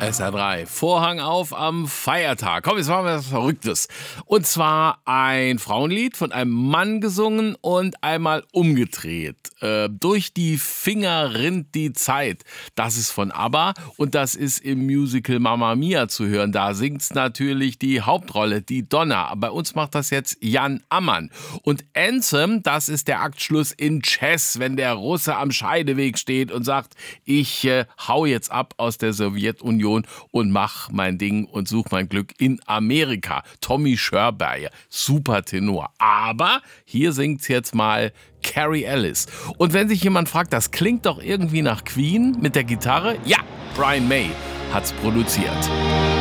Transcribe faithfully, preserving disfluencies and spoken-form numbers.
S R drei, Vorhang auf am Feiertag. Komm, jetzt machen wir was Verrücktes. Und zwar ein Frauenlied von einem Mann gesungen und einmal umgedreht. Äh, durch die Finger rinnt die Zeit. Das ist von ABBA und das ist im Musical Mamma Mia zu hören. Da singt's natürlich die Hauptrolle, die Donna. Bei uns macht das jetzt Jan Ammann. Und Anthem, das ist der Aktschluss in Chess, wenn der Russe am Scheideweg steht und sagt, ich äh, hau jetzt ab aus der Sowjetunion und mach mein Ding und such mein Glück in Amerika. Tommy Schörberger, super Tenor. Aber hier singt's jetzt mal Carrie Ellis. Und wenn sich jemand fragt, das klingt doch irgendwie nach Queen mit der Gitarre? Ja, Brian May hat's produziert.